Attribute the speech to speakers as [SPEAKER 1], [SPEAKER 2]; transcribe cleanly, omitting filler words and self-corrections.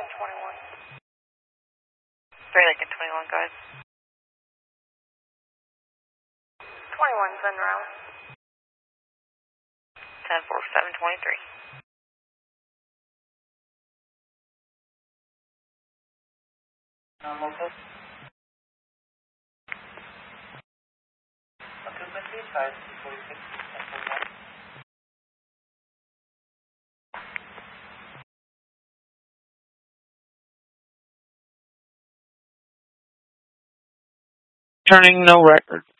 [SPEAKER 1] Lincoln 21. 3 Lincoln 21, go ahead. 21's en route. 10-4-7-23.
[SPEAKER 2] Non-local. Occupancy 546.
[SPEAKER 3] Turning no record.